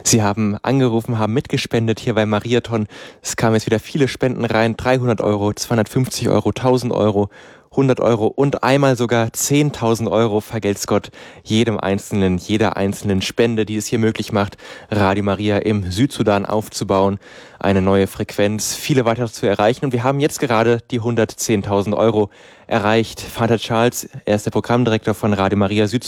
Sie haben angerufen, haben mitgespendet hier beim Mariathon. Es kamen jetzt wieder viele Spenden rein. 300 Euro, 250 Euro, 1000 Euro, 100 Euro und einmal sogar 10.000 Euro vergelt's Gott jeder einzelnen Spende, die es hier möglich macht, Radio Maria im Südsudan aufzubauen, eine neue Frequenz, viele weiter zu erreichen. Und wir haben jetzt gerade die 110.000 Euro erreicht. Vater Charles, er ist der Programmdirektor von Radio Maria Südsudan.